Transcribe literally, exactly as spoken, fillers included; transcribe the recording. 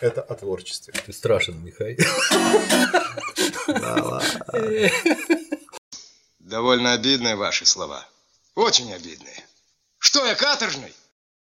Это о творчестве. Ты страшен, Михаил. Да ладно. Довольно обидные ваши слова. Очень обидные. Что я, каторжный?